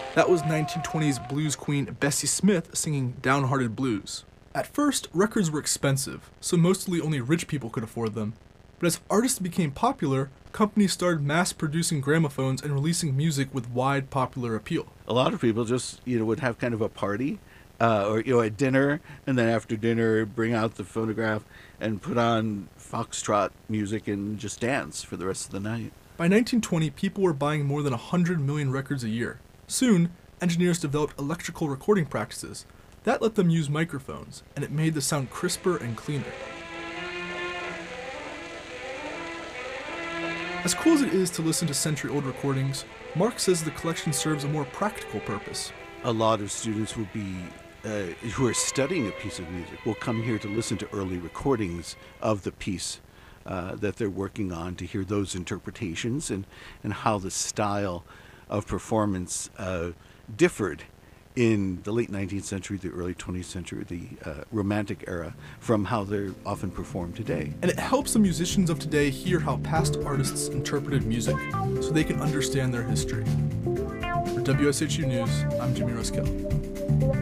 That was 1920s blues queen Bessie Smith singing Downhearted Blues. At first, records were expensive, so mostly only rich people could afford them. But as artists became popular, companies started mass-producing gramophones and releasing music with wide popular appeal. A lot of people just, would have kind of a party, or, at dinner, and then after dinner, bring out the phonograph and put on foxtrot music and just dance for the rest of the night. By 1920, people were buying more than 100 million records a year. Soon, engineers developed electrical recording practices. That let them use microphones, and it made the sound crisper and cleaner. As cool as it is to listen to century-old recordings, Mark says the collection serves a more practical purpose. A lot of students will be, who are studying a piece of music, will come here to listen to early recordings of the piece that they're working on, to hear those interpretations and how the style of performance differed in the late 19th century, the early 20th century, the Romantic era, from how they're often performed today. And it helps the musicians of today hear how past artists interpreted music, so they can understand their history. For WSHU News, I'm Jimmy Roskell.